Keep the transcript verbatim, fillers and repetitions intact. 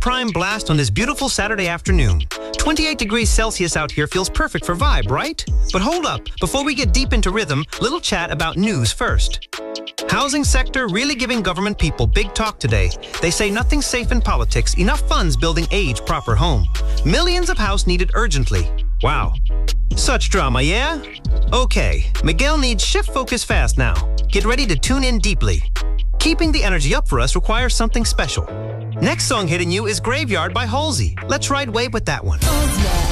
prime blast on this beautiful Saturday afternoon. twenty-eight degrees Celsius out here feels perfect for vibe, right? But hold up, before we get deep into rhythm, little chat about news first. Housing sector really giving government people big talk today. They say nothing's safe in politics, enough funds building age-proper home. Millions of house needed urgently. Wow. Such drama, yeah? Okay, Miguel needs shift focus fast now. Get ready to tune in deeply. Keeping the energy up for us requires something special. Next song hitting you is Graveyard by Halsey. Let's ride wave with that one.